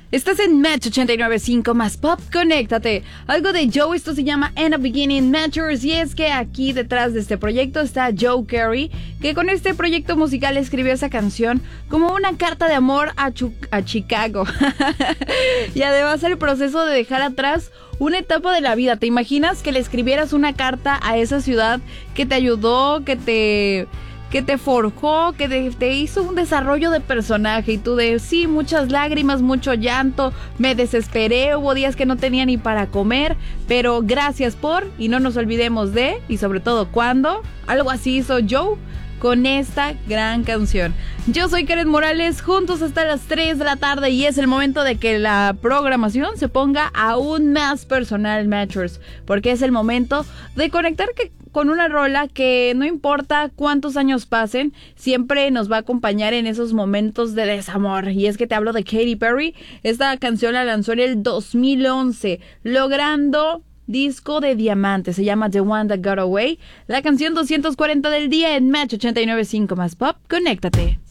Estás en Match 89.5 más Pop, conéctate. Algo de Joe, esto se llama In a Beginning Matchers. Y es que aquí detrás de este proyecto está Joe Carey, que con este proyecto musical escribió esa canción como una carta de amor a Chicago. Y además el proceso de dejar atrás una etapa de la vida. ¿Te imaginas que le escribieras una carta a esa ciudad que te ayudó, que te forjó, que te hizo un desarrollo de personaje? Y tú sí, muchas lágrimas, mucho llanto, me desesperé, hubo días que no tenía ni para comer, pero gracias por, y no nos olvidemos de, y sobre todo cuando, algo así hizo Joe con esta gran canción. Yo soy Karen Morales, juntos hasta las 3 de la tarde, y es el momento de que la programación se ponga aún más personal, Matchers, porque es el momento de conectar con una rola que no importa cuántos años pasen, siempre nos va a acompañar en esos momentos de desamor. Y es que te hablo de Katy Perry. Esta canción la lanzó en el 2011, logrando disco de diamante. Se llama The One That Got Away. La canción 240 del día en Match 89.5 más Pop. Conéctate.